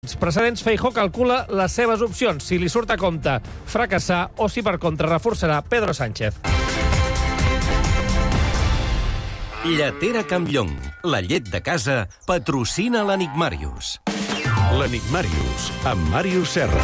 precedents, Feijóo calcula les seves opcions, si li surt a compte fracassar o si per contra reforçarà Pedro Sánchez. Lletera Campllong, la llet de casa, patrocina l'Enigmàrius. L'Enigmàrius, amb Màrius Serra.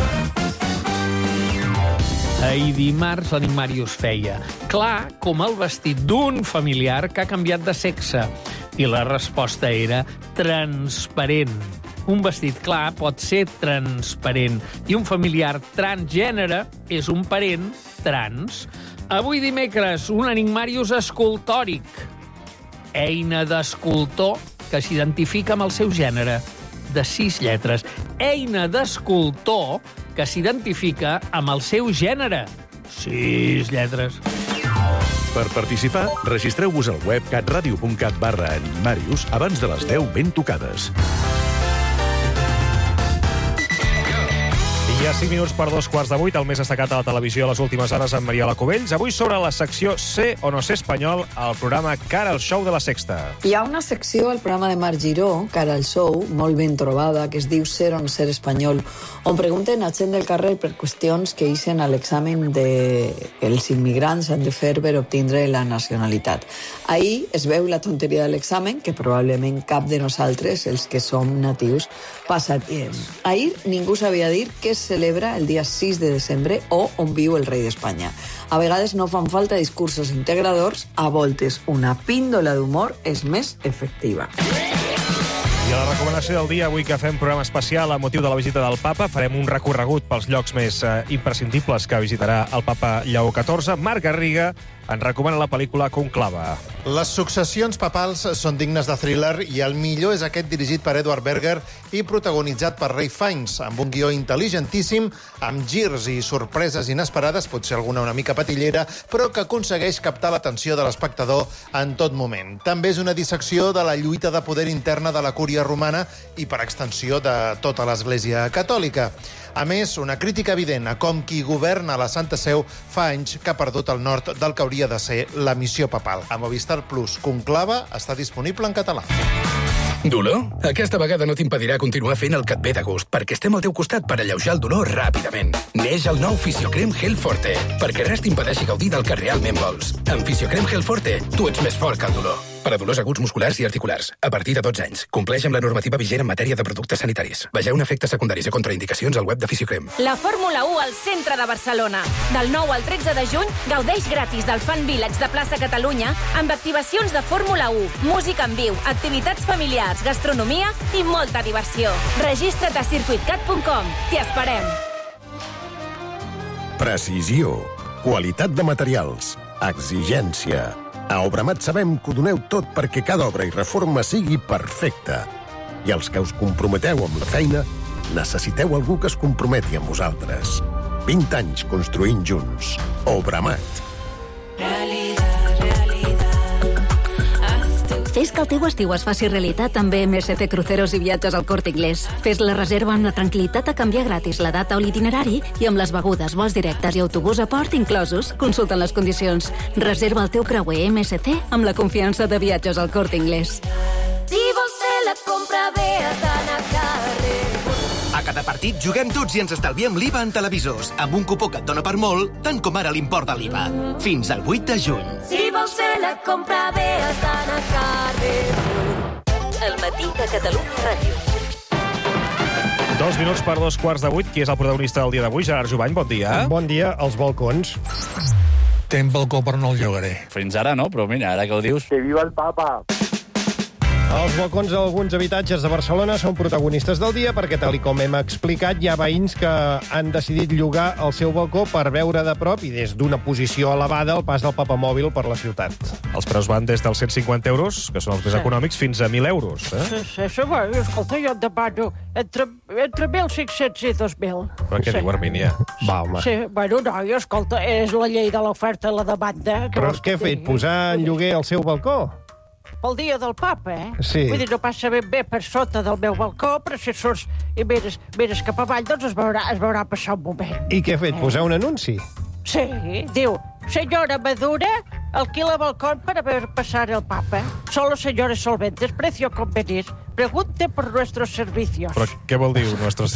Ahir dimarts l'Enigmàrius feia clar com el vestit d'un familiar que ha canviat de sexe. I la resposta era transparent. Un vestit clar pot ser transparent i un familiar transgènere és un parent trans. Avui dimecres, un Enigmàrius escultòric. Eina d'escultor que s'identifica amb el seu gènere, de 6 lletres. Eina d'escultor que s'identifica amb el seu gènere, 6 lletres. Per participar, registreu-vos al web catradio.cat/enigmàrius abans de les 10 ben tocades. I a 5 minuts per 2:15, el més destacat a la televisió a les últimes hores amb Mariela Cubells. Avui sobre la secció Sé o no sé espanyol, al programa Cara al Show de la Sexta. Hi ha una secció al programa de Marc Giró, Cara al Show, molt ben trobada, que es diu Ser o no ser espanyol, on pregunten a gent del carrer per qüestions que ixen a l'examen que els immigrants han de fer per obtindre la nacionalitat. Ahir es veu la tonteria de l'examen, que probablement cap de nosaltres, els que som natius, passaríem. Ahir ningú sabia dir què es celebra el dia 6 de desembre o on viu el rei d'Espanya. A vegades no fan falta discursos integradors, a voltes una píndola d'humor és més efectiva. I a la recomanació del dia, avui que fem programa especial a motiu de la visita del papa, farem un recorregut pels llocs més imprescindibles que visitarà el papa Lleó XIV. Marc Garriga ens recomana la pel·lícula Conclave. Les successions papals són dignes de thriller i el millor és aquest dirigit per Edward Berger i protagonitzat per Ralph Fiennes, amb un guió intel·ligentíssim, amb girs i sorpreses inesperades, potser alguna una mica patillera, però que aconsegueix captar l'atenció de l'espectador en tot moment. També és una dissecció de la lluita de poder interna de la cúria romana i, per extensió, de tota l'Església catòlica. A més, una crítica evident a com qui governa la Santa Seu fa anys que ha perdut el nord del que hauria de ser la missió papal. A Movistar Plus, Conclave està disponible en català. Dolor? Aquesta vegada no t'impedirà continuar fent el que et ve de gust, perquè estem al teu costat per alleujar el dolor ràpidament. Neix el nou Fisiocrem Gel Forte, perquè res t'impedeixi gaudir del que realment vols. Amb Fisiocrem Gel Forte, tu ets més fort que el dolor. Per a dolors aguts musculars i articulars, a partir de 12 anys. Compleix amb la normativa vigent en matèria de productes sanitaris. Vegeu efectes secundaris i contraindicacions al web de Fisiocrem. La Fórmula 1 al centre de Barcelona. Del 9 al 13 de juny, gaudeix gratis del Fan Village de Plaça Catalunya amb activacions de Fórmula 1, música en viu, activitats familiars, gastronomia i molta diversió. Registra't a circuitcat.com. T'hi esperem. Precisió, qualitat de materials, exigència. A Obramat sabem que ho doneu tot perquè cada obra i reforma sigui perfecta. I els que us comprometeu amb la feina, necessiteu algú que es comprometi amb vosaltres. 20 anys construint junts. Obramat. Fes que el teu estiu es faci realitat amb MSC Cruceros i Viatges al Corte Inglés. Fes la reserva amb la tranquil·litat a canviar gratis la data o l'itinerari i amb les begudes, vols directes i autobús a port inclosos. Consulten les condicions. Reserva el teu creuer MSC amb la confiança de Viatges al Corte Inglés. Si vols fer la compra bé, has d'anar a carrer. A cada partit juguem tots i ens estalviem l'IVA en televisors, amb un cupó que et dona per molt, tant com ara l'import de l'IVA. Fins al 8 de juny. Si vols fer la compra bé, has d'anar a carrer. El matí de Catalunya Ràdio. 2 minuts per 2:15. Qui és el protagonista del dia d'avui? Gerard Jubany, bon dia. Bon dia, els balcons. Tenc balcó però no el llogaré. Fins ara no, però mira, ara que ho dius... Que viva el papa! Els balcons d'alguns habitatges de Barcelona són protagonistes del dia perquè, tal com hem explicat, hi ha veïns que han decidit llogar el seu balcó per veure de prop i des d'una posició elevada el pas del papamòbil per la ciutat. Els preus van des dels 150 euros, que són els més econòmics, fins a 1.000 euros. Sí, bueno, escolta, jo et demano entre 1.500 i 2.000. Però què diu, Armínia? Va, home. Sí, bueno, no, escolta, és la llei de l'oferta i la demanda. Però què ha fet, posar en lloguer el seu balcó? Pel dia del papa, Sí. Vull dir, no passa ben bé per sota del meu balcó, però si surts i mires cap avall, doncs es veurà passar un moment. I què ha fet, posar un anunci? Sí, diu, señora Madura, alquila balcón para ver pasar el papa. Solo señores solventes, precio convenir. Pregunte por nuestros servicios. Però què vol dir, nuestros